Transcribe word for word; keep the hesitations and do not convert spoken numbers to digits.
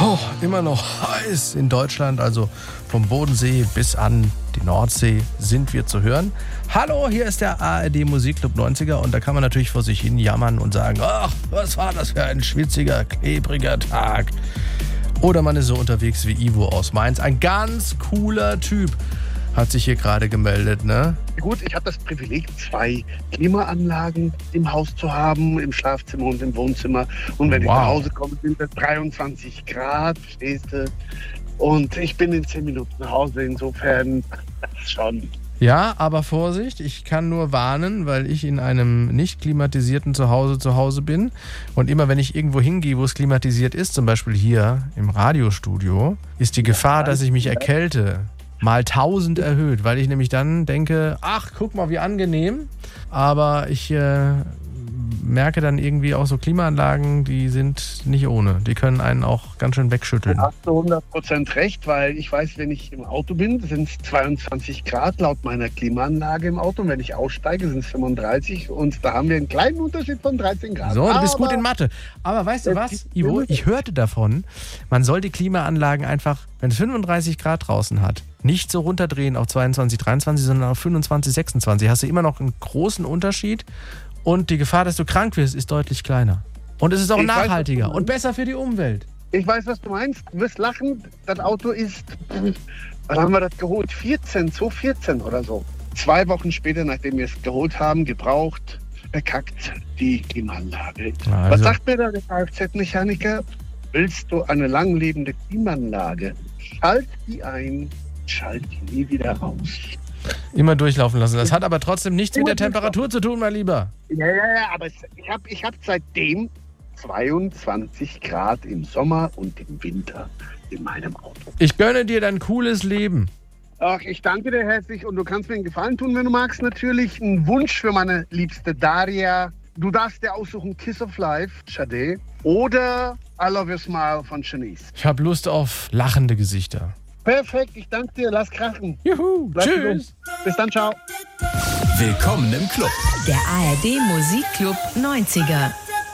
Oh, immer noch heiß in Deutschland, also vom Bodensee bis an die Nordsee sind wir zu hören. Hallo, hier ist der A R D Musikclub neunziger und da kann man natürlich vor sich hin jammern und sagen, ach, was war das für ein schwitziger, klebriger Tag. Oder man ist so unterwegs wie Ivo aus Mainz, ein ganz cooler Typ. Hat sich hier gerade gemeldet, ne? Gut, ich habe das Privileg, zwei Klimaanlagen im Haus zu haben, im Schlafzimmer und im Wohnzimmer. Und wenn wow. ich nach Hause komme, sind es dreiundzwanzig Grad, verstehst du? Und ich bin in zehn Minuten nach Hause, insofern schon. Ja, aber Vorsicht, ich kann nur warnen, weil ich in einem nicht klimatisierten Zuhause zu Hause bin. Und immer wenn ich irgendwo hingehe, wo es klimatisiert ist, zum Beispiel hier im Radiostudio, ist die Gefahr, dass ich mich erkälte, mal tausend erhöht, weil ich nämlich dann denke, ach, guck mal, wie angenehm. Aber ich äh, merke dann irgendwie auch so Klimaanlagen, die sind nicht ohne. Die können einen auch ganz schön wegschütteln. Da hast du hundert Prozent recht, weil ich weiß, wenn ich im Auto bin, sind es zweiundzwanzig Grad laut meiner Klimaanlage im Auto. Und wenn ich aussteige, sind es fünfunddreißig. Und da haben wir einen kleinen Unterschied von dreizehn Grad. So, du bist Aber gut in Mathe. Aber weißt du was, Ivo? Ich hörte davon, man soll die Klimaanlagen einfach, wenn es fünfunddreißig Grad draußen hat, nicht so runterdrehen auf zweiundzwanzig, dreiundzwanzig, sondern auf fünfundzwanzig, sechsundzwanzig. Hast du immer noch einen großen Unterschied und die Gefahr, dass du krank wirst, ist deutlich kleiner. Und es ist auch ich nachhaltiger weiß, und besser für die Umwelt. Ich weiß, was du meinst. Du wirst lachen. Das Auto ist, wann haben wir das geholt? vierzehn, zweitausendvierzehn oder so. Zwei Wochen später, nachdem wir es geholt haben, gebraucht, verkackt die Klimaanlage. Also. Was sagt mir da der Kfz-Mechaniker? Willst du eine langlebende Klimaanlage? Schalt die ein, schalt die nie wieder raus. Immer durchlaufen lassen. Das hat aber trotzdem nichts mit der Temperatur zu tun, mein Lieber. Ja, ja, ja, aber ich habe ich hab seitdem zweiundzwanzig Grad im Sommer und im Winter in meinem Auto. Ich gönne dir dein cooles Leben. Ach, ich danke dir herzlich und du kannst mir einen Gefallen tun, wenn du magst. Natürlich ein Wunsch für meine liebste Daria. Du darfst dir aussuchen Kiss of Life, Sade, oder I Love Your Smile von Shanice. Ich habe Lust auf lachende Gesichter. Perfekt, ich danke dir. Lass krachen. Juhu, Bleib tschüss. Gesund. Bis dann, ciao. Willkommen im Club. Der A R D Musikclub neunziger.